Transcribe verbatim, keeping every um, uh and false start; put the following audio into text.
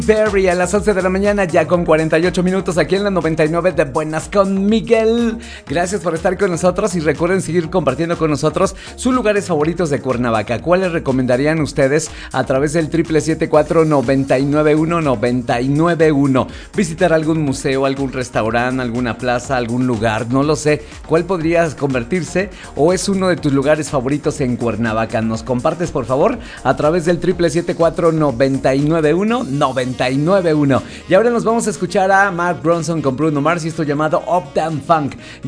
Perry a las once de la mañana, ya con cuarenta y ocho minutos aquí en la noventa y nueve de Buenas con Miguel. Gracias por estar con nosotros y recuerden seguir compartiendo con nosotros sus lugares favoritos de Cuernavaca. ¿Cuáles recomendarían ustedes a través del triple siete cuatro nueve nueve uno nueve nueve uno? Visitar algún museo, algún restaurante, alguna plaza, algún lugar, no lo sé. ¿Cuál podría convertirse o es uno de tus lugares favoritos en Cuernavaca? Nos compartes por favor a través del triple siete cuatro nueve nueve uno nueve nueve uno. Y ahora nos vamos a escuchar a Mark Ronson con Bruno Mars y esto llamado Uptown Funk.